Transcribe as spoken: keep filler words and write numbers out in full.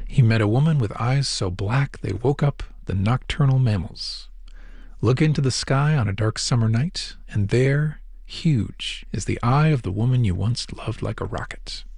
He met a woman with eyes so black they woke up the nocturnal mammals. Look into the sky on a dark summer night, and there, huge, is the eye of the woman you once loved like a rocket.